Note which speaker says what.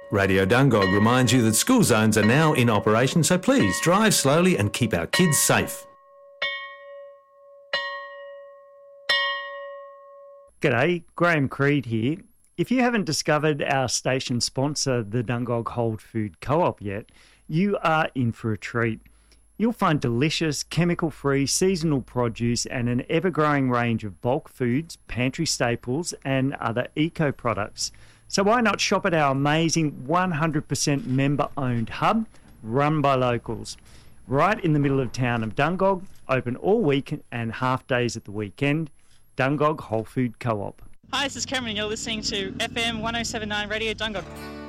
Speaker 1: Radio Dungog reminds you that school zones are now in operation, so please drive slowly and keep our kids safe.
Speaker 2: G'day, Graham Creed here. If you haven't discovered our station sponsor, the Dungog Whole Food Co-op yet, you are in for a treat. You'll find delicious, chemical-free, seasonal produce and an ever-growing range of bulk foods, pantry staples and other eco-products. So why not shop at our amazing 100% member-owned hub, run by locals, right in the middle of town of Dungog, open all week and half days at the weekend. Dungog Whole Food Co-op.
Speaker 3: Hi, this is Cameron. You're listening to FM 1079 Radio Dungog.